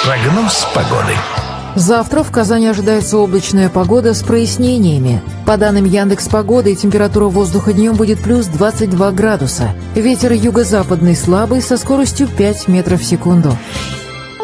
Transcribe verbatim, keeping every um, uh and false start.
Прогноз погоды. Завтра в Казани ожидается облачная погода с прояснениями. По данным Яндекс.Погоды, температура воздуха днем будет плюс двадцать два градуса. Ветер юго-западный слабый со скоростью пять метров в секунду.